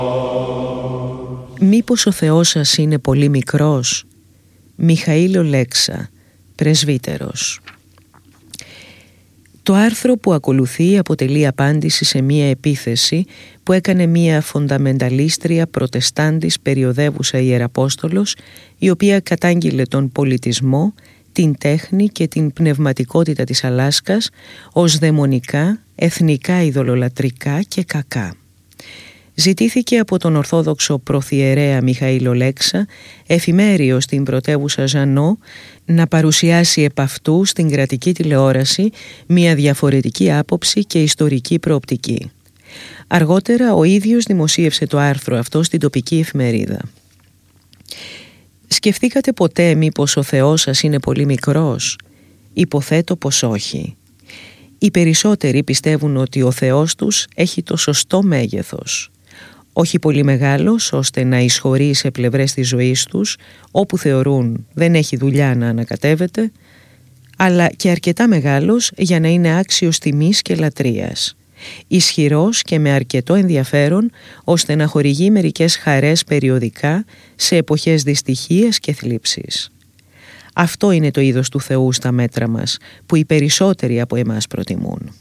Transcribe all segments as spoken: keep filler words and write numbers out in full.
Μήπως ο Θεός σας είναι πολύ μικρός? Μιχαήλ Ολέξα, πρεσβύτερος. Το άρθρο που ακολουθεί αποτελεί απάντηση σε μία επίθεση που έκανε μία φονταμενταλίστρια προτεστάντης περιοδεύουσα ιεραπόστολος, η οποία κατάγγειλε τον πολιτισμό, την τέχνη και την πνευματικότητα της Αλάσκας ως δαιμονικά, εθνικά ειδωλολατρικά και κακά. Ζητήθηκε από τον Ορθόδοξο Πρωθιερέα Μιχαήλ Ολέξα, εφημέριο στην πρωτεύουσα Ζανό, να παρουσιάσει επ' αυτού στην κρατική τηλεόραση μια διαφορετική άποψη και ιστορική προοπτική. Αργότερα ο ίδιος δημοσίευσε το άρθρο αυτό στην τοπική εφημερίδα. Σκεφτήκατε ποτέ μήπως ο Θεός σας είναι πολύ μικρός? Υποθέτω πως όχι. Οι περισσότεροι πιστεύουν ότι ο Θεός τους έχει το σωστό μέγεθος. Όχι πολύ μεγάλος ώστε να εισχωρεί σε πλευρές της ζωής τους, όπου θεωρούν δεν έχει δουλειά να ανακατεύεται, αλλά και αρκετά μεγάλος για να είναι άξιος τιμής και λατρείας. Ισχυρός και με αρκετό ενδιαφέρον ώστε να χορηγεί μερικές χαρές περιοδικά σε εποχές δυστυχίας και θλίψης. Αυτό είναι το είδος του Θεού στα μέτρα μας, που οι περισσότεροι από εμάς προτιμούν.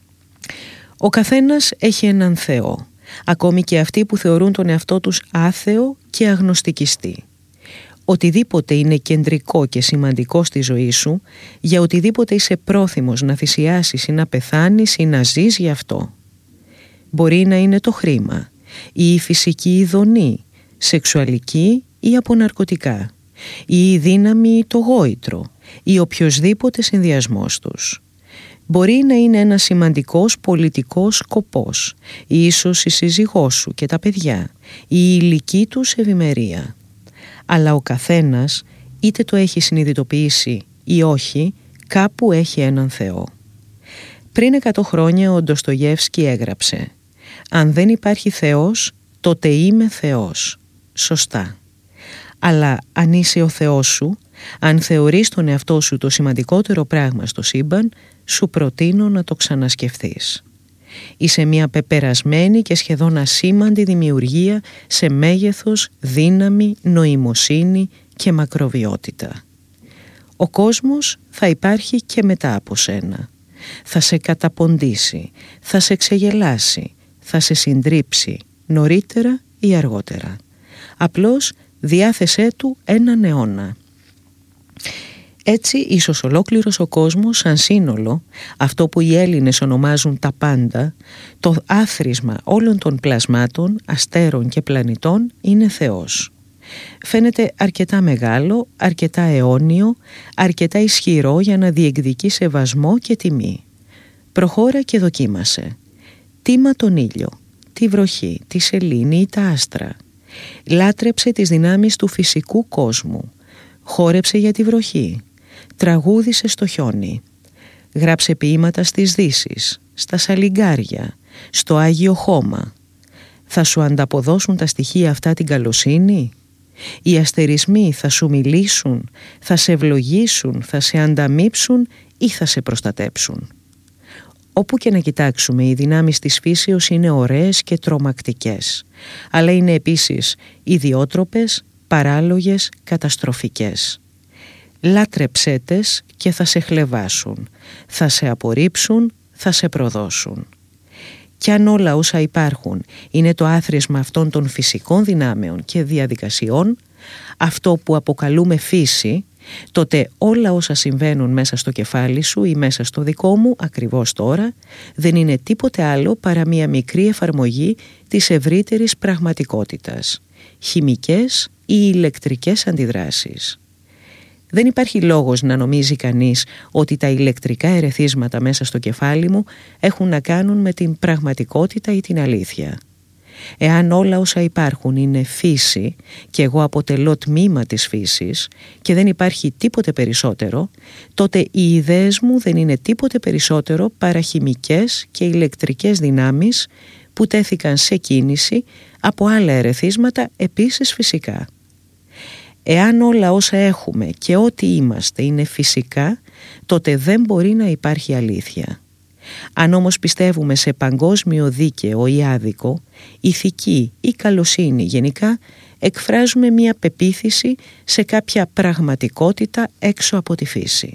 Ο καθένας έχει έναν Θεό, ακόμη και αυτοί που θεωρούν τον εαυτό τους άθεο και αγνωστικιστή. Οτιδήποτε είναι κεντρικό και σημαντικό στη ζωή σου, για οτιδήποτε είσαι πρόθυμος να θυσιάσεις ή να πεθάνεις ή να ζεις γι' αυτό. Μπορεί να είναι το χρήμα, ή η φυσική ειδονή, σεξουαλική ή από ναρκωτικά, ή η δύναμη ή το γόητρο, ή οποιοσδήποτε συνδυασμός τους. Μπορεί να είναι ένας σημαντικός πολιτικός σκοπός, ή ίσως η σύζυγός σου και τα παιδιά, ή η ηλική τους ευημερία. Αλλά ο καθένας, είτε το έχει συνειδητοποιήσει ή όχι, κάπου έχει έναν Θεό. Πριν εκατό χρόνια ο Ντοστογεύσκι έγραψε «Αν δεν υπάρχει Θεός, τότε είμαι Θεός». Σωστά. Αλλά αν είσαι ο Θεός σου, αν θεωρείς τον εαυτό σου το σημαντικότερο πράγμα στο σύμπαν, σου προτείνω να το ξανασκεφθείς. Είσαι μια πεπερασμένη και σχεδόν ασήμαντη δημιουργία σε μέγεθος, δύναμη, νοημοσύνη και μακροβιότητα. Ο κόσμος θα υπάρχει και μετά από σένα. Θα σε καταποντήσει, θα σε ξεγελάσει, θα σε συντρίψει, νωρίτερα ή αργότερα. Απλώς διάθεσέ του έναν αιώνα. Έτσι, ίσως ολόκληρος ο κόσμος σαν σύνολο, αυτό που οι Έλληνες ονομάζουν τα πάντα, το άθροισμα όλων των πλασμάτων, αστέρων και πλανητών, είναι Θεός. Φαίνεται αρκετά μεγάλο, αρκετά αιώνιο, αρκετά ισχυρό για να διεκδικεί σεβασμό και τιμή. Προχώρα και δοκίμασε. Τίμα τον ήλιο, τη βροχή, τη σελήνη ή τα άστρα. Λάτρεψε τις δυνάμεις του φυσικού κόσμου. Χόρεψε για τη βροχή. Τραγούδισε στο χιόνι. Γράψε ποίηματα στις δύσεις, στα σαλιγκάρια, στο Άγιο Χώμα. Θα σου ανταποδώσουν τα στοιχεία αυτά την καλοσύνη? Οι αστερισμοί θα σου μιλήσουν, θα σε ευλογήσουν, θα σε ανταμείψουν ή θα σε προστατέψουν? Όπου και να κοιτάξουμε, οι δυνάμεις της φύσεως είναι ωραίες και τρομακτικές, αλλά είναι επίσης ιδιότροπες, παράλογες, καταστροφικές. Λάτρεψέ τες και θα σε χλεβάσουν, θα σε απορρίψουν, θα σε προδώσουν. Κι αν όλα όσα υπάρχουν είναι το άθροισμα αυτών των φυσικών δυνάμεων και διαδικασιών, αυτό που αποκαλούμε φύση, τότε όλα όσα συμβαίνουν μέσα στο κεφάλι σου ή μέσα στο δικό μου ακριβώς τώρα δεν είναι τίποτε άλλο παρά μια μικρή εφαρμογή της ευρύτερης πραγματικότητας, χημικές ή ηλεκτρικές αντιδράσεις. Δεν υπάρχει λόγος να νομίζει κανείς ότι τα ηλεκτρικά ερεθίσματα μέσα στο κεφάλι μου έχουν να κάνουν με την πραγματικότητα ή την αλήθεια. Εάν όλα όσα υπάρχουν είναι φύση και εγώ αποτελώ τμήμα της φύσης και δεν υπάρχει τίποτε περισσότερο, τότε οι ιδέες μου δεν είναι τίποτε περισσότερο παρά χημικές και ηλεκτρικές δυνάμεις που τέθηκαν σε κίνηση από άλλα ερεθίσματα επίσης φυσικά. Εάν όλα όσα έχουμε και ό,τι είμαστε είναι φυσικά, τότε δεν μπορεί να υπάρχει αλήθεια. Αν όμως πιστεύουμε σε παγκόσμιο δίκαιο ή άδικο, ηθική ή καλοσύνη γενικά, εκφράζουμε μία πεποίθηση σε κάποια πραγματικότητα έξω από τη φύση.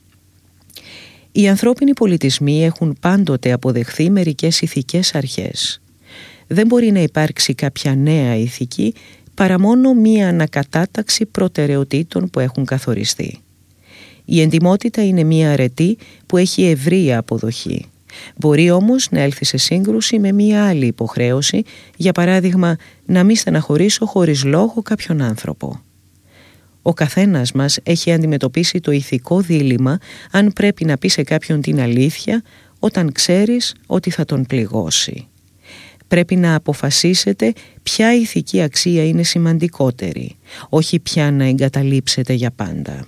Οι ανθρώπινοι πολιτισμοί έχουν πάντοτε αποδεχθεί μερικές ηθικές αρχές. Δεν μπορεί να υπάρξει κάποια νέα ηθική παρά μόνο μία ανακατάταξη προτεραιοτήτων που έχουν καθοριστεί. Η εντιμότητα είναι μία αρετή που έχει ευρεία αποδοχή. Μπορεί όμως να έλθει σε σύγκρουση με μία άλλη υποχρέωση, για παράδειγμα να μην στεναχωρήσω χωρίς λόγο κάποιον άνθρωπο. Ο καθένας μας έχει αντιμετωπίσει το ηθικό δίλημμα αν πρέπει να πει σε κάποιον την αλήθεια όταν ξέρεις ότι θα τον πληγώσει. Πρέπει να αποφασίσετε ποια ηθική αξία είναι σημαντικότερη, όχι πια να εγκαταλείψετε για πάντα.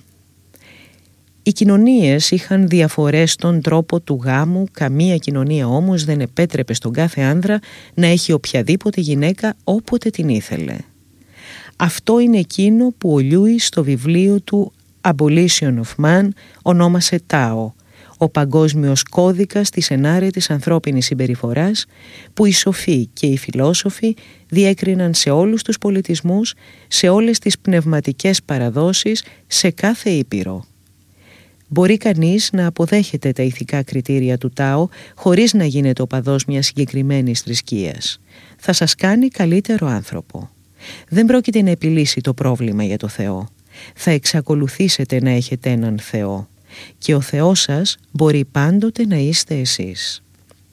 Οι κοινωνίες είχαν διαφορές στον τρόπο του γάμου, καμία κοινωνία όμως δεν επέτρεπε στον κάθε άνδρα να έχει οποιαδήποτε γυναίκα όποτε την ήθελε. Αυτό είναι εκείνο που ο Λιούις στο βιβλίο του Abolition of Man ονόμασε Τάο, ο παγκόσμιος κώδικας της ενάρετης ανθρώπινης συμπεριφοράς που οι σοφοί και οι φιλόσοφοι διέκριναν σε όλους τους πολιτισμούς, σε όλες τις πνευματικές παραδόσεις, σε κάθε ήπειρο. Μπορεί κανείς να αποδέχεται τα ηθικά κριτήρια του Τάο χωρίς να γίνεται οπαδός μιας συγκεκριμένης θρησκείας. Θα σας κάνει καλύτερο άνθρωπο. Δεν πρόκειται να επιλύσει το πρόβλημα για το Θεό. Θα εξακολουθήσετε να έχετε έναν Θεό και ο Θεός σας μπορεί πάντοτε να είστε εσείς.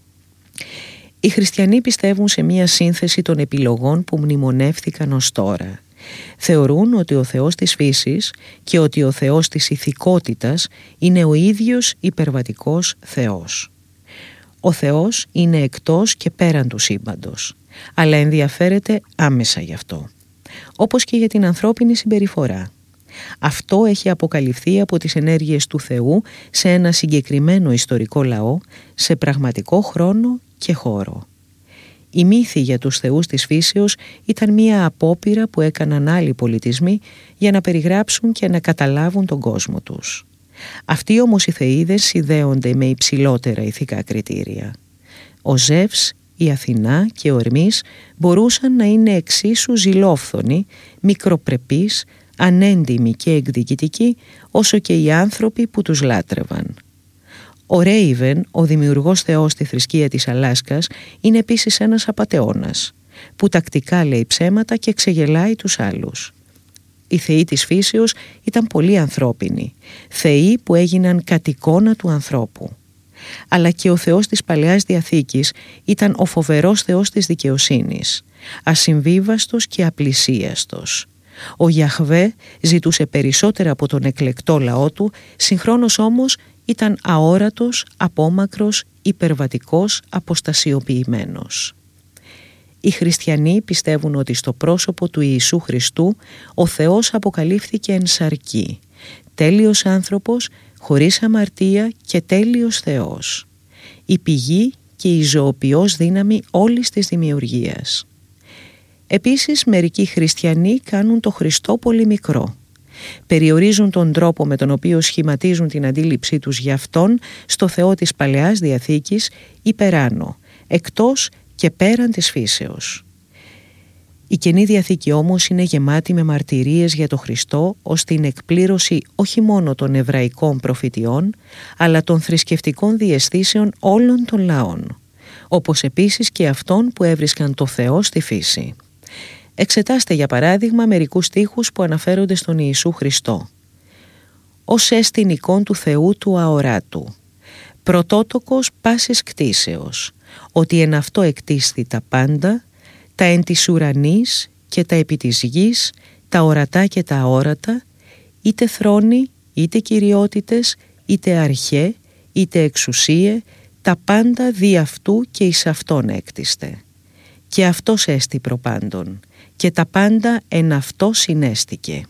Οι χριστιανοί πιστεύουν σε μια σύνθεση των επιλογών που μνημονεύθηκαν ως τώρα. Θεωρούν ότι ο Θεός της φύσης και ότι ο Θεός της ηθικότητας είναι ο ίδιος υπερβατικός Θεός. Ο Θεός είναι εκτός και πέραν του σύμπαντος, αλλά ενδιαφέρεται άμεσα γι' αυτό, όπως και για την ανθρώπινη συμπεριφορά. Αυτό έχει αποκαλυφθεί από τις ενέργειες του Θεού σε ένα συγκεκριμένο ιστορικό λαό, σε πραγματικό χρόνο και χώρο. Η μύθη για τους θεούς της φύσεως ήταν μία απόπειρα που έκαναν άλλοι πολιτισμοί για να περιγράψουν και να καταλάβουν τον κόσμο τους. Αυτοί όμως οι θεΐδες συνδέονται με υψηλότερα ηθικά κριτήρια. Ο Ζεύς, η Αθηνά και ο Ερμής μπορούσαν να είναι εξίσου ζηλόφθονοι, μικροπρεπείς, ανέντιμοι και εκδικητικοί όσο και οι άνθρωποι που τους λάτρευαν. Ο Ρέιβεν, ο δημιουργός θεός στη θρησκεία της Αλάσκας, είναι επίσης ένας απατεώνας, που τακτικά λέει ψέματα και ξεγελάει τους άλλους. Οι θεοί της φύσεως ήταν πολύ ανθρώπινοι, θεοί που έγιναν κατ' εικόνα του ανθρώπου. Αλλά και ο Θεός της Παλαιάς Διαθήκης ήταν ο φοβερός Θεός της δικαιοσύνης, ασυμβίβαστος και απλησίαστος. Ο Γιαχβέ ζητούσε περισσότερα από τον εκλεκτό λαό του, συγχρόνως όμως ήταν αόρατος, απόμακρος, υπερβατικός, αποστασιοποιημένος. Οι χριστιανοί πιστεύουν ότι στο πρόσωπο του Ιησού Χριστού ο Θεός αποκαλύφθηκε εν σαρκί, τέλειος άνθρωπος, χωρίς αμαρτία και τέλειος Θεός, η πηγή και η ζωοποιός δύναμη όλης της δημιουργίας. Επίσης, μερικοί χριστιανοί κάνουν το Χριστό πολύ μικρό. Περιορίζουν τον τρόπο με τον οποίο σχηματίζουν την αντίληψή τους για Αυτόν στο Θεό της Παλαιάς Διαθήκης υπεράνω, εκτός και πέραν της φύσεως. Η Καινή Διαθήκη όμως είναι γεμάτη με μαρτυρίες για το Χριστό ως την εκπλήρωση όχι μόνο των εβραϊκών προφητιών, αλλά των θρησκευτικών διαισθήσεων όλων των λαών, όπως επίσης και αυτών που έβρισκαν το Θεό στη φύση. Εξετάστε για παράδειγμα μερικούς στίχους που αναφέρονται στον Ιησού Χριστό. «Ως έστιν εικόν του Θεού του αοράτου, πρωτότοκος πάσης κτίσεως, ότι εν αυτό εκτίσθη τα πάντα, τα εν της ουρανής και τα επί της γης, τα ορατά και τα αόρατα, είτε θρόνοι, είτε κυριότητες, είτε αρχέ, είτε εξουσίε, τα πάντα δι' αυτού και εις αυτόν έκτιστε. Και αυτός έστι προπάντων, και τα πάντα εν αυτό συνέστηκε».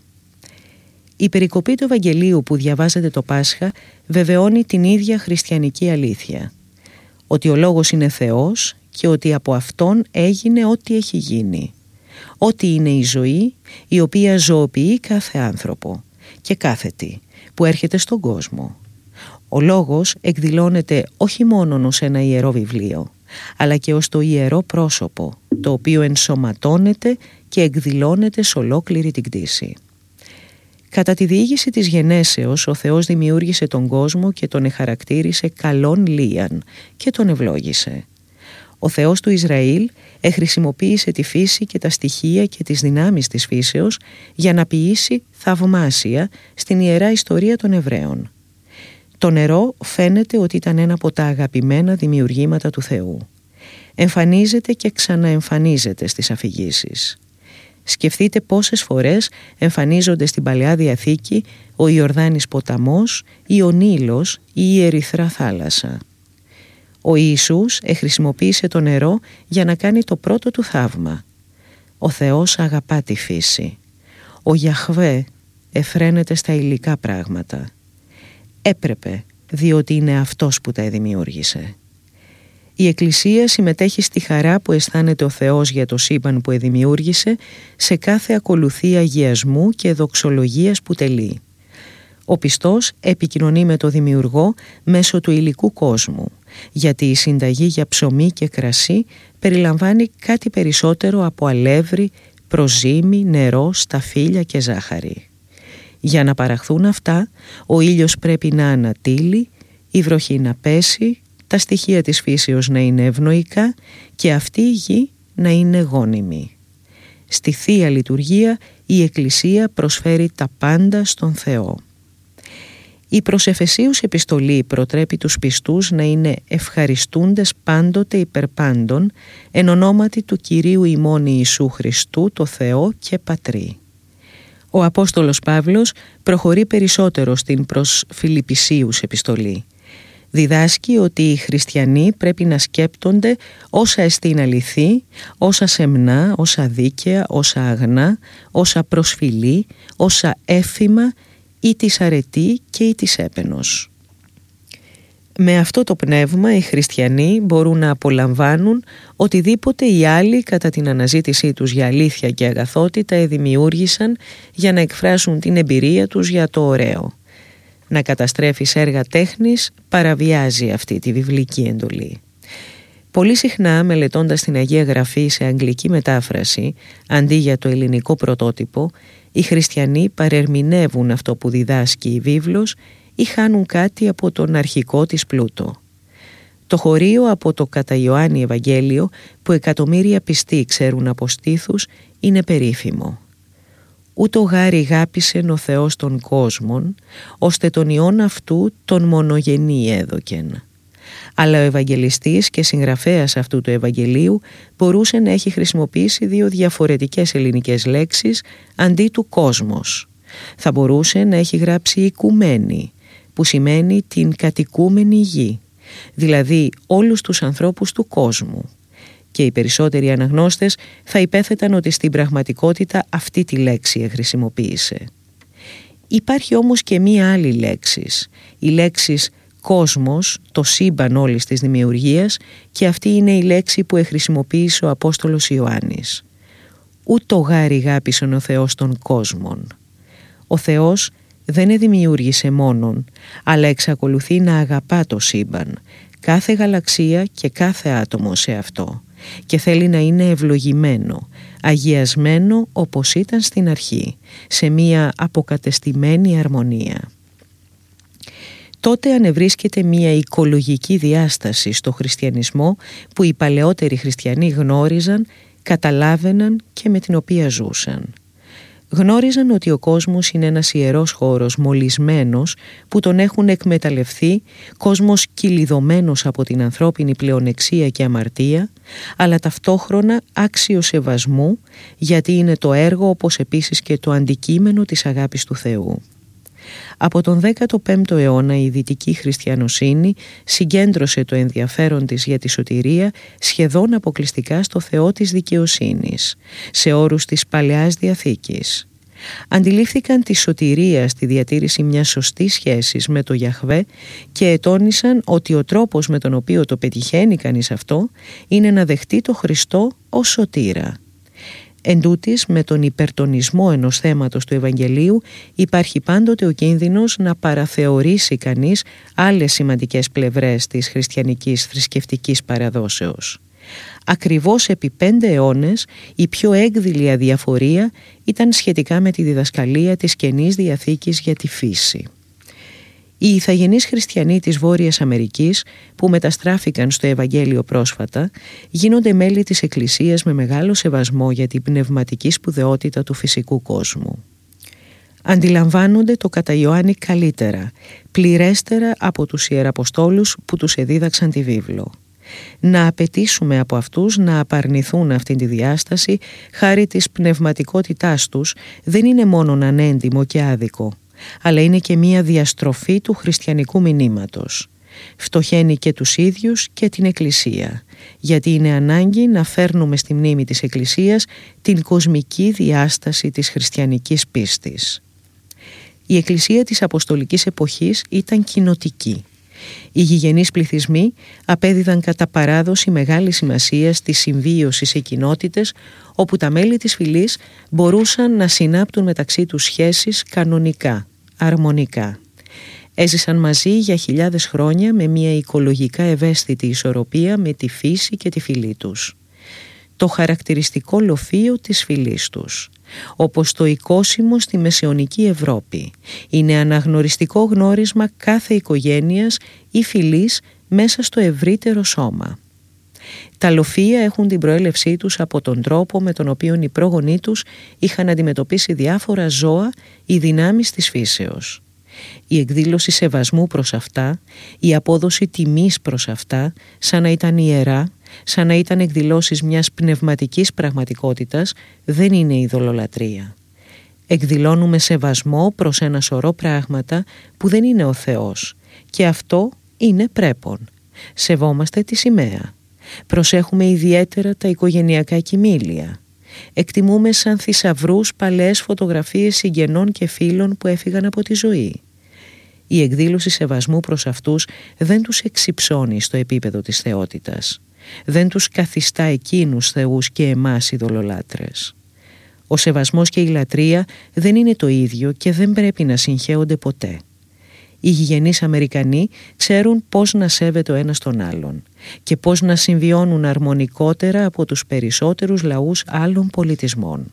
Η περικοπή του Ευαγγελίου που διαβάζετε το Πάσχα βεβαιώνει την ίδια χριστιανική αλήθεια, ότι ο Λόγος είναι Θεός και ότι από Αυτόν έγινε ό,τι έχει γίνει, ότι είναι η ζωή η οποία ζωοποιεί κάθε άνθρωπο και κάθε τι που έρχεται στον κόσμο. Ο λόγος εκδηλώνεται όχι μόνο ως ένα ιερό βιβλίο, αλλά και ως το ιερό πρόσωπο, το οποίο ενσωματώνεται και εκδηλώνεται σε ολόκληρη την κτήση. Κατά τη διήγηση της γενέσεως, ο Θεός δημιούργησε τον κόσμο και τον εχαρακτήρισε καλόν λίαν και τον ευλόγησε. Ο Θεός του Ισραήλ εχρησιμοποίησε τη φύση και τα στοιχεία και τις δυνάμεις της φύσεως για να ποιήσει θαυμάσια στην ιερά ιστορία των Εβραίων. Το νερό φαίνεται ότι ήταν ένα από τα αγαπημένα δημιουργήματα του Θεού. Εμφανίζεται και ξαναεμφανίζεται στις αφηγήσεις. Σκεφτείτε πόσες φορές εμφανίζονται στην Παλαιά Διαθήκη ο Ιορδάνης ποταμός ή ο Νείλος ή η Ερυθρά θάλασσα. Ο Ιησούς εχρησιμοποίησε το νερό για να κάνει το πρώτο του θαύμα. Ο Θεός αγαπά τη φύση. Ο Γιαχβέ εφραίνεται στα υλικά πράγματα. Έπρεπε, διότι είναι Αυτός που τα δημιούργησε. Η Εκκλησία συμμετέχει στη χαρά που αισθάνεται ο Θεός για το σύμπαν που εδημιούργησε σε κάθε ακολουθία αγιασμού και δοξολογίας που τελεί. Ο πιστός επικοινωνεί με το Δημιουργό μέσω του υλικού κόσμου, γιατί η συνταγή για ψωμί και κρασί περιλαμβάνει κάτι περισσότερο από αλεύρι, προζύμι, νερό, σταφύλια και ζάχαρη. Για να παραχθούν αυτά, ο ήλιος πρέπει να ανατείλει, η βροχή να πέσει, τα στοιχεία της φύσεως να είναι ευνοϊκά και αυτή η γη να είναι γόνιμη. Στη Θεία Λειτουργία η Εκκλησία προσφέρει τα πάντα στον Θεό. Η προς Εφεσίους επιστολή προτρέπει τους πιστούς να είναι ευχαριστούντες πάντοτε υπερπάντων εν ονόματι του Κυρίου ημών Ιησού Χριστού το Θεό και Πατρί. Ο Απόστολος Παύλος προχωρεί περισσότερο στην προς Φιλιππισίους επιστολή. Διδάσκει ότι οι χριστιανοί πρέπει να σκέπτονται όσα εστίν αληθή, όσα σεμνά, όσα δίκαια, όσα αγνά, όσα προσφυλή, όσα έφημα ή της αρετή και ή της έπαινος. Με αυτό το πνεύμα οι χριστιανοί μπορούν να απολαμβάνουν οτιδήποτε οι άλλοι κατά την αναζήτησή τους για αλήθεια και αγαθότητα εδημιούργησαν για να εκφράσουν την εμπειρία τους για το ωραίο. Να καταστρέφεις έργα τέχνης παραβιάζει αυτή τη βιβλική εντολή. Πολύ συχνά, μελετώντας την Αγία Γραφή σε αγγλική μετάφραση αντί για το ελληνικό πρωτότυπο, οι χριστιανοί παρερμηνεύουν αυτό που διδάσκει η βίβλος ή χάνουν κάτι από τον αρχικό της πλούτο. Το χωρίο από το κατά Ιωάννη Ευαγγέλιο που εκατομμύρια πιστοί ξέρουν από στήθους είναι περίφημο. Ούτω γάρι γάπησεν ο Θεός των κόσμων, ώστε τον Υιόν αυτού τον μονογενή έδωκεν. Αλλά ο Ευαγγελιστής και συγγραφέας αυτού του Ευαγγελίου μπορούσε να έχει χρησιμοποιήσει δύο διαφορετικές ελληνικές λέξεις αντί του κόσμος. Θα μπορούσε να έχει γράψει οικουμένη, που σημαίνει την κατοικούμενη γη, δηλαδή όλους τους ανθρώπους του κόσμου. Και οι περισσότεροι αναγνώστες θα υπέθεταν ότι στην πραγματικότητα αυτή τη λέξη χρησιμοποίησε. Υπάρχει όμως και μία άλλη λέξη, η λέξη κόσμος, το σύμπαν όλης της δημιουργίας, και αυτή είναι η λέξη που εχρησιμοποίησε ο Απόστολος Ιωάννης. Ούτω γάρι γάπησον ο Θεός των κόσμων. Ο Θεός δεν εδημιούργησε μόνον, αλλά εξακολουθεί να αγαπά το σύμπαν, κάθε γαλαξία και κάθε άτομο σε αυτό, και θέλει να είναι ευλογημένο, αγιασμένο όπως ήταν στην αρχή, σε μία αποκατεστημένη αρμονία. Τότε ανεβρίσκεται μία οικολογική διάσταση στο χριστιανισμό που οι παλαιότεροι χριστιανοί γνώριζαν, καταλάβαιναν και με την οποία ζούσαν. Γνώριζαν ότι ο κόσμος είναι ένας ιερός χώρος μολυσμένος που τον έχουν εκμεταλλευθεί, κόσμος κυλιδωμένος από την ανθρώπινη πλεονεξία και αμαρτία, αλλά ταυτόχρονα άξιο σεβασμού, γιατί είναι το έργο όπως επίσης και το αντικείμενο της αγάπης του Θεού. Από τον δέκατο πέμπτο αιώνα η δυτική χριστιανοσύνη συγκέντρωσε το ενδιαφέρον της για τη σωτηρία σχεδόν αποκλειστικά στο Θεό της δικαιοσύνης, σε όρους της Παλαιάς Διαθήκης. Αντιλήφθηκαν τη σωτηρία στη διατήρηση μιας σωστής σχέσης με το Γιαχβέ και ετώνησαν ότι ο τρόπος με τον οποίο το πετυχαίνει κανείς αυτό είναι να δεχτεί το Χριστό ως σωτήρα. Εν τούτοις, με τον υπερτονισμό ενός θέματος του Ευαγγελίου υπάρχει πάντοτε ο κίνδυνος να παραθεωρήσει κανείς άλλες σημαντικές πλευρές της χριστιανικής θρησκευτικής παραδόσεως. Ακριβώς επί πέντε αιώνες η πιο έκδηλη αδιαφορία ήταν σχετικά με τη διδασκαλία της Καινής Διαθήκης για τη φύση. Οι ηθαγενείς χριστιανοί της Βόρειας Αμερικής που μεταστράφηκαν στο Ευαγγέλιο πρόσφατα γίνονται μέλη της Εκκλησίας με μεγάλο σεβασμό για την πνευματική σπουδαιότητα του φυσικού κόσμου. Αντιλαμβάνονται το κατά Ιωάννη καλύτερα, πληρέστερα από τους ιεραποστόλους που τους εδίδαξαν τη βίβλο. Να απαιτήσουμε από αυτούς να απαρνηθούν αυτή τη διάσταση χάρη της πνευματικότητάς τους δεν είναι μόνον ανέντιμο και άδικο, αλλά είναι και μία διαστροφή του χριστιανικού μηνύματος. Φτωχαίνει και τους ίδιους και την Εκκλησία, γιατί είναι ανάγκη να φέρνουμε στη μνήμη της Εκκλησίας την κοσμική διάσταση της χριστιανικής πίστης. Η Εκκλησία της Αποστολικής εποχής ήταν κοινοτική. Οι γηγενείς πληθυσμοί απέδιδαν κατά παράδοση μεγάλη σημασία στη συμβίωση σε κοινότητες όπου τα μέλη της φυλής μπορούσαν να συνάπτουν μεταξύ τους σχέσεις κανονικά, αρμονικά. Έζησαν μαζί για χιλιάδες χρόνια με μια οικολογικά ευαίσθητη ισορροπία με τη φύση και τη φυλή τους. Το χαρακτηριστικό λοφείο της φυλής τους, όπως το οικόσιμο στη μεσαιωνική Ευρώπη, είναι αναγνωριστικό γνώρισμα κάθε οικογένειας ή φυλής μέσα στο ευρύτερο σώμα. Τα λοφεία έχουν την προέλευσή τους από τον τρόπο με τον οποίο οι πρόγονοί τους είχαν αντιμετωπίσει διάφορα ζώα ή δυνάμεις της φύσεως. Η εκδήλωση σεβασμού προς αυτά, η απόδοση τιμής προς αυτά, σαν να ήταν ιερά, σαν να ήταν εκδηλώσεις μιας πνευματικής πραγματικότητας, δεν είναι ειδωλολατρεία. Εκδηλώνουμε σεβασμό προς ένα σωρό πράγματα που δεν είναι ο Θεός και αυτό είναι πρέπον. Σεβόμαστε τη σημαία. Προσέχουμε ιδιαίτερα τα οικογενειακά κοιμήλια. Εκτιμούμε σαν θησαυρούς παλαιές φωτογραφίες συγγενών και φίλων που έφυγαν από τη ζωή. Η εκδήλωση σεβασμού προς αυτούς δεν τους εξυψώνει στο επίπεδο της θεότητας. Δεν τους καθιστά εκείνους θεούς και εμάς ειδωλολάτρες. Ο σεβασμός και η λατρεία δεν είναι το ίδιο και δεν πρέπει να συγχέονται ποτέ. Οι γηγενείς Αμερικανοί ξέρουν πώς να σέβεται ο ένας τον άλλον και πώς να συμβιώνουν αρμονικότερα από τους περισσότερους λαούς άλλων πολιτισμών.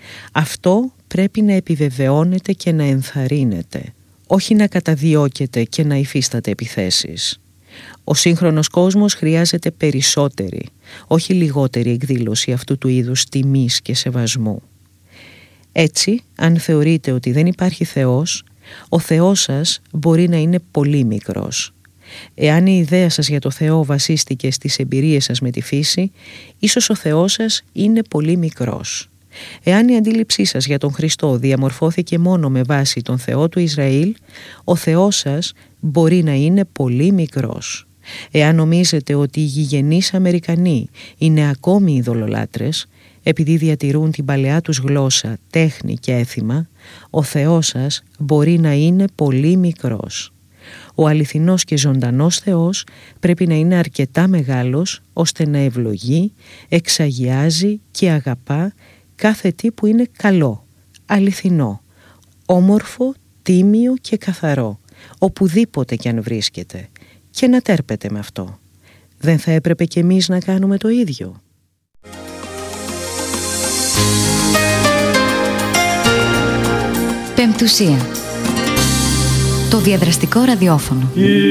Αυτό πρέπει να επιβεβαιώνεται και να ενθαρρύνεται, όχι να καταδιώκεται και να υφίσταται επιθέσεις. Ο σύγχρονος κόσμος χρειάζεται περισσότερη, όχι λιγότερη εκδήλωση αυτού του είδους τιμής και σεβασμού. Έτσι, αν θεωρείτε ότι δεν υπάρχει Θεός, ο Θεός σας μπορεί να είναι πολύ μικρός. Εάν η ιδέα σας για το Θεό βασίστηκε στις εμπειρίες σας με τη φύση, ίσως ο Θεός σας είναι πολύ μικρός. Εάν η αντίληψή σας για τον Χριστό διαμορφώθηκε μόνο με βάση τον Θεό του Ισραήλ, ο Θεός σας μπορεί να είναι πολύ μικρός. Εάν νομίζετε ότι οι γηγενείς Αμερικανοί είναι ακόμη ειδωλολάτρες, επειδή διατηρούν την παλαιά τους γλώσσα, τέχνη και έθιμα, ο Θεός σας μπορεί να είναι πολύ μικρός. Ο αληθινός και ζωντανός Θεός πρέπει να είναι αρκετά μεγάλος ώστε να ευλογεί, εξαγιάζει και αγαπά κάθε τι που είναι καλό, αληθινό, όμορφο, τίμιο και καθαρό, οπουδήποτε κι αν βρίσκεται, και να τέρπεται με αυτό. Δεν θα έπρεπε κι εμείς να κάνουμε το ίδιο? Πεμπτουσία. Το διαδραστικό ραδιόφωνο.